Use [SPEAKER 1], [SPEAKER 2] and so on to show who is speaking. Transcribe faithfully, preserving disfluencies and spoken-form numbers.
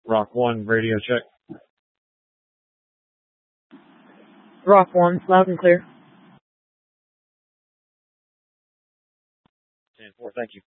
[SPEAKER 1] Rock one, radio check.
[SPEAKER 2] Rock one, loud and clear.
[SPEAKER 1] ten four, thank you.